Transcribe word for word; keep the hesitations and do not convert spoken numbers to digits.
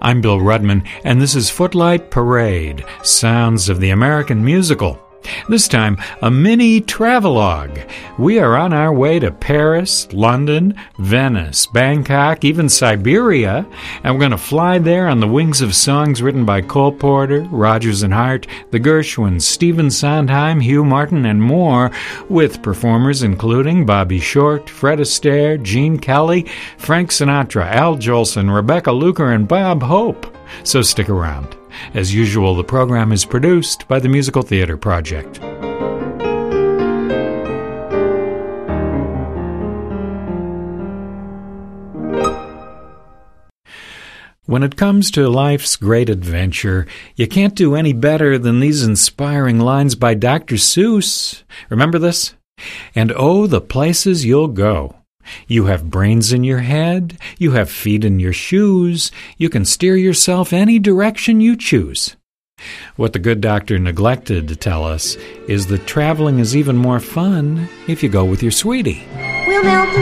I'm Bill Rudman, and this is Footlight Parade, Sounds of the American Musical. This time, a mini travelogue. We are on our way to Paris, London, Venice, Bangkok, even Siberia, and we're going to fly there on the wings of songs written by Cole Porter, Rodgers and Hart, the Gershwins, Stephen Sondheim, Hugh Martin, and more, with performers including Bobby Short, Fred Astaire, Gene Kelly, Frank Sinatra, Al Jolson, Rebecca Luker, and Bob Hope. So stick around. As usual, the program is produced by the Musical Theater Project. When it comes to life's great adventure, you can't do any better than these inspiring lines by Doctor Seuss. Remember this? And oh, the places you'll go. You have brains in your head, you have feet in your shoes, you can steer yourself any direction you choose. What the good doctor neglected to tell us is that traveling is even more fun if you go with your sweetie. We'll melt